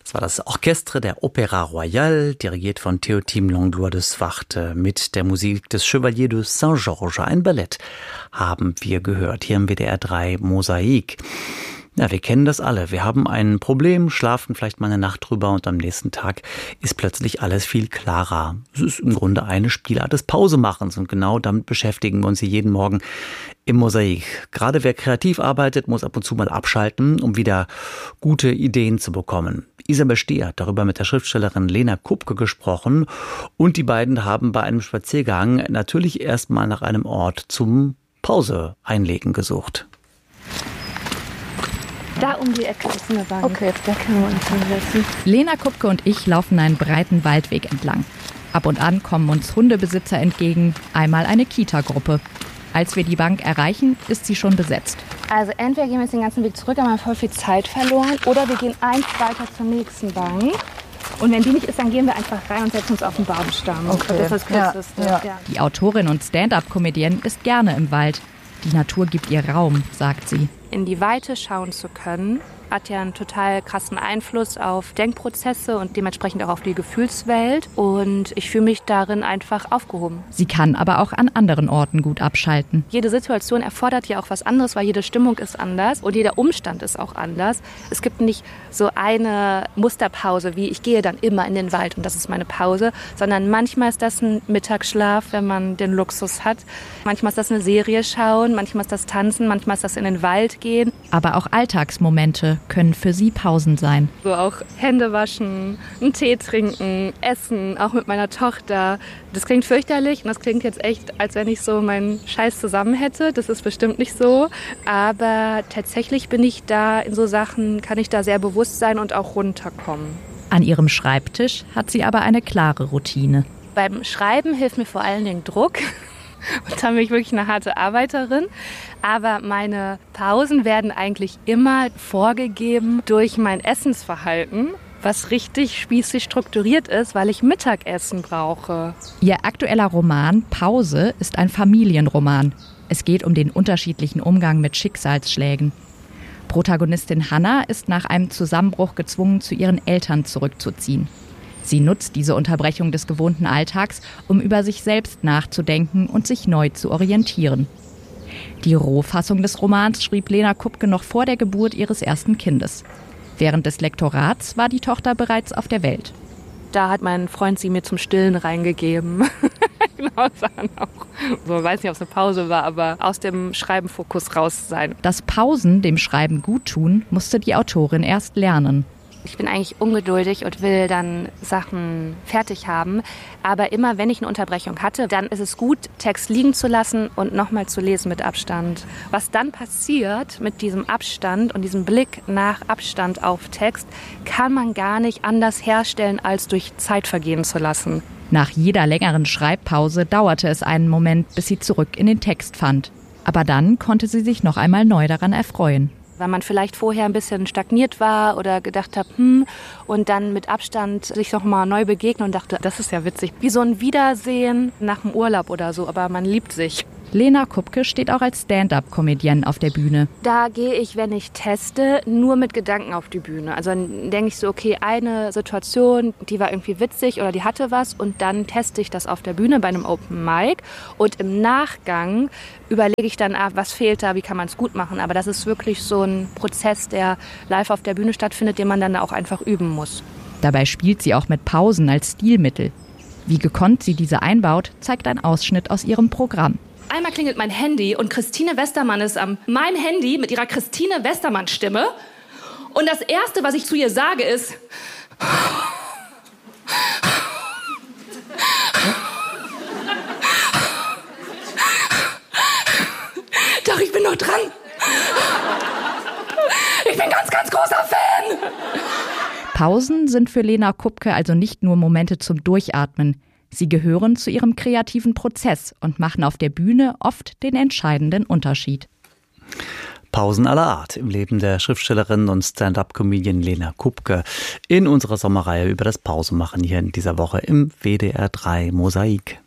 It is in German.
Das war das Orchestre der Opéra Royale, dirigiert von Théotime Langlois de Swart, mit der Musik des Chevalier de Saint-Georges. Ein Ballett haben wir gehört, hier im WDR 3 Mosaik. Ja, wir kennen das alle. Wir haben ein Problem, schlafen vielleicht mal eine Nacht drüber und am nächsten Tag ist plötzlich alles viel klarer. Es ist im Grunde eine Spielart des Pausemachens und genau damit beschäftigen wir uns hier jeden Morgen im Mosaik. Gerade wer kreativ arbeitet, muss ab und zu mal abschalten, um wieder gute Ideen zu bekommen. Isabel Stier hat darüber mit der Schriftstellerin Lena Kupke gesprochen und die beiden haben bei einem Spaziergang natürlich erstmal nach einem Ort zum Pause einlegen gesucht. Da um die Ecke ist eine Bank. Okay, da können wir uns hinsetzen. Lena Kupke und ich laufen einen breiten Waldweg entlang. Ab und an kommen uns Hundebesitzer entgegen, einmal eine Kita-Gruppe. Als wir die Bank erreichen, ist sie schon besetzt. Also entweder gehen wir jetzt den ganzen Weg zurück, haben wir voll viel Zeit verloren, oder wir gehen eins weiter zur nächsten Bank. Und wenn die nicht ist, dann gehen wir einfach rein und setzen uns auf den Baumstamm. Okay. Das ist das Kürzeste. Ja. Die Autorin und Stand-up-Comedienne ist gerne im Wald. Die Natur gibt ihr Raum, sagt sie. In die Weite schauen zu können, hat ja einen total krassen Einfluss auf Denkprozesse und dementsprechend auch auf die Gefühlswelt. Und ich fühle mich darin einfach aufgehoben. Sie kann aber auch an anderen Orten gut abschalten. Jede Situation erfordert ja auch was anderes, weil jede Stimmung ist anders und jeder Umstand ist auch anders. Es gibt nicht so eine Musterpause, wie ich gehe dann immer in den Wald und das ist meine Pause, sondern manchmal ist das ein Mittagsschlaf, wenn man den Luxus hat. Manchmal ist das eine Serie schauen, manchmal ist das Tanzen, manchmal ist das in den Wald gehen. Aber auch Alltagsmomente können für sie Pausen sein. So auch Hände waschen, einen Tee trinken, essen, auch mit meiner Tochter. Das klingt fürchterlich und das klingt jetzt echt, als wenn ich so meinen Scheiß zusammen hätte. Das ist bestimmt nicht so. Aber tatsächlich bin ich da in so Sachen, kann ich da sehr bewusst sein und auch runterkommen. An ihrem Schreibtisch hat sie aber eine klare Routine. Beim Schreiben hilft mir vor allen Dingen Druck. Und da bin ich wirklich eine harte Arbeiterin. Aber meine Pausen werden eigentlich immer vorgegeben durch mein Essensverhalten, was richtig spießig strukturiert ist, weil ich Mittagessen brauche. Ihr aktueller Roman Pause ist ein Familienroman. Es geht um den unterschiedlichen Umgang mit Schicksalsschlägen. Protagonistin Hannah ist nach einem Zusammenbruch gezwungen, zu ihren Eltern zurückzuziehen. Sie nutzt diese Unterbrechung des gewohnten Alltags, um über sich selbst nachzudenken und sich neu zu orientieren. Die Rohfassung des Romans schrieb Lena Kupke noch vor der Geburt ihres ersten Kindes. Während des Lektorats war die Tochter bereits auf der Welt. Da hat mein Freund sie mir zum Stillen reingegeben. Genau, dann auch. So, ich weiß nicht, ob es eine Pause war, aber aus dem Schreibenfokus raus sein. Dass Pausen dem Schreiben gut tun, musste die Autorin erst lernen. Ich bin eigentlich ungeduldig und will dann Sachen fertig haben. Aber immer, wenn ich eine Unterbrechung hatte, dann ist es gut, Text liegen zu lassen und nochmal zu lesen mit Abstand. Was dann passiert mit diesem Abstand und diesem Blick nach Abstand auf Text, kann man gar nicht anders herstellen, als durch Zeit vergehen zu lassen. Nach jeder längeren Schreibpause dauerte es einen Moment, bis sie zurück in den Text fand. Aber dann konnte sie sich noch einmal neu daran erfreuen. Weil man vielleicht vorher ein bisschen stagniert war oder gedacht hat, und dann mit Abstand sich noch mal neu begegnen und dachte, das ist ja witzig. Wie so ein Wiedersehen nach dem Urlaub oder so, aber man liebt sich. Lena Kupke steht auch als Stand-up-Comedienne auf der Bühne. Da gehe ich, wenn ich teste, nur mit Gedanken auf die Bühne. Also dann denke ich so, okay, eine Situation, die war irgendwie witzig oder die hatte was und dann teste ich das auf der Bühne bei einem Open Mic und im Nachgang überlege ich dann, was fehlt da, wie kann man es gut machen. Aber das ist wirklich so ein Prozess, der live auf der Bühne stattfindet, den man dann auch einfach üben muss. Dabei spielt sie auch mit Pausen als Stilmittel. Wie gekonnt sie diese einbaut, zeigt ein Ausschnitt aus ihrem Programm. Einmal klingelt mein Handy und Christine Westermann ist am meinem Handy mit ihrer Christine Westermann-Stimme. Und das Erste, was ich zu ihr sage, ist... Doch, ich bin noch dran. Ich bin ganz, ganz großer Fan. Pausen sind für Lena Kupke also nicht nur Momente zum Durchatmen. Sie gehören zu ihrem kreativen Prozess und machen auf der Bühne oft den entscheidenden Unterschied. Pausen aller Art im Leben der Schriftstellerin und Stand-up-Comedian Lena Kupke in unserer Sommerreihe über das Pausemachen hier in dieser Woche im WDR 3 Mosaik.